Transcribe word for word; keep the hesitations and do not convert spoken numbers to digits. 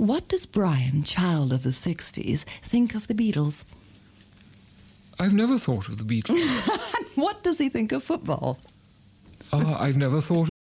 What does Brian, child of the sixties, think of the Beatles? I've never thought of the Beatles. What does he think of football? Uh, I've never thought